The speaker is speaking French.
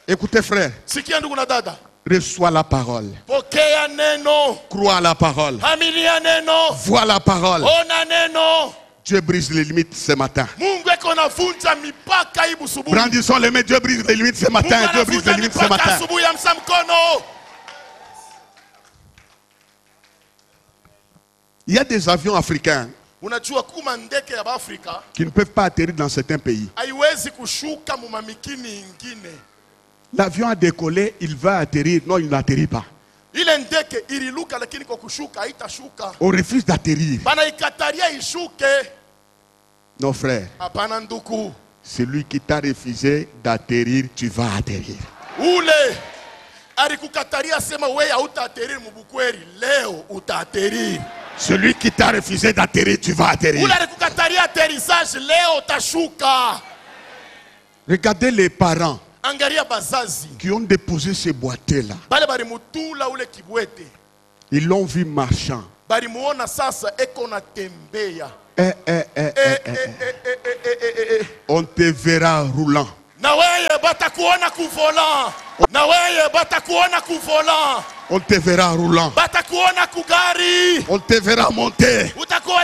Écoutez frère, Sikia ndugu na dada. reçois la parole. Pokea neno. Crois la parole. Aminia neno. Vois la parole. Ona neno. Dieu brise les limites ce matin. Mungu eko navunja mipaka hii busubuhi. Brandissons les mains, Dieu brise les limites ce matin. Mungu Dieu brise les anavunja limites ce mipaka matin. asubuhi, amsha mkono. Il y a des avions africains Unajua kuma ndeke ya Afrika qui ne peuvent pas atterrir dans certains pays. haiwezi kushuka mumamikini ingine. L'avion a décollé, il va atterrir. Non, il n'atterrit pas. Ile ndeke ililuka lakini kwa kushuka haitashuka. On refuse d'atterrir. Bana ikataria ishuke. Non frère, Hapana nduku. celui qui t'a refusé d'atterrir, tu vas atterrir. Ule alikukataria sema wewe hautaatterrir mubukweri, leo utaatterrir. Celui qui t'a refusé d'atterrir, tu vas atterrir. Ule alikukataria atterrissage, leo utashuka. Regardez les parents Angalia bazazi. qui ont déposé ces boîtiers-là. Bale bari mutula ule kibwete. Ils l'ont vu marchand. Bari muona sasa eko na tembea. On te verra roulant. Na weye batakuona kuvola. Na weye batakuona kuvola. On te verra roulant. Batakuona kugari. On te verra monter. Utakuwa